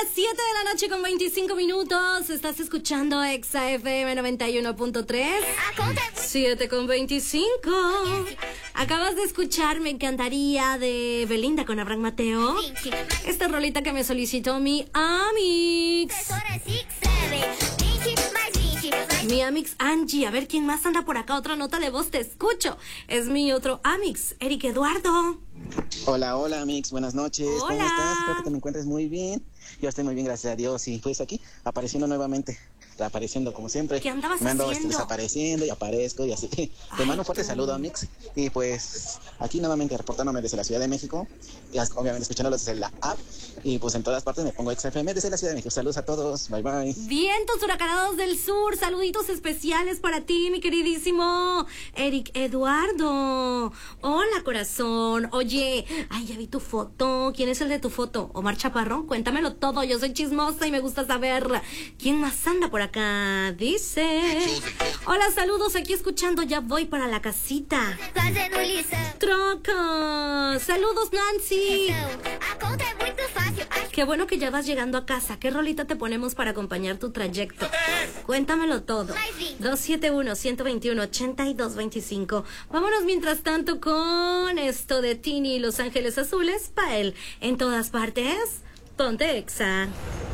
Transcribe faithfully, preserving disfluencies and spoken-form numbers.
las siete de la noche con veinticinco minutos. Estás escuchando Exa F M noventa y uno punto tres. siete con veinticinco. Acabas de escuchar Me Encantaría de Belinda con Abraham Mateo. Esta rolita que me solicitó mi Amix. Mi Amix Angie. A ver quién más anda por acá. Otra nota de voz, te escucho. Es mi otro Amix, Eric Eduardo. Hola, hola, Amix. Buenas noches. Hola. ¿Cómo estás? Espero que te me encuentres muy bien. Yo estoy muy bien, gracias a Dios. Y pues aquí, apareciendo nuevamente. Apareciendo como siempre. ¿Qué andabas Me ando haciendo? este, desapareciendo y aparezco y así. Te Ay, mando un fuerte tú. saludo, Amix. Y pues aquí nuevamente reportándome desde la Ciudad de México. Y obviamente escuchándolos desde la app. Y pues en todas partes me pongo X F M desde la Ciudad de México. Saludos a todos. Bye, bye. Vientos huracanados del sur, saluditos especiales para ti, mi queridísimo Eric Eduardo. Hola, corazón. Oye, ay, ya vi tu foto. ¿Quién es el de tu foto? ¿Omar Chaparro? Cuéntamelo todo. Yo soy chismosa y me gusta saber quién más anda por acá. Dice: hola, saludos, aquí escuchando. Ya voy para la casita. Troca. Saludos, Nancy. Qué bueno que ya vas llegando a casa. ¿Qué rolita te ponemos para acompañar tu trayecto? Cuéntamelo todo. dos siete uno, uno dos uno, ocho dos dos cinco. Vámonos mientras tanto con esto de Tini y Los Ángeles Azules. Pa' él, en todas partes, ponte Exa.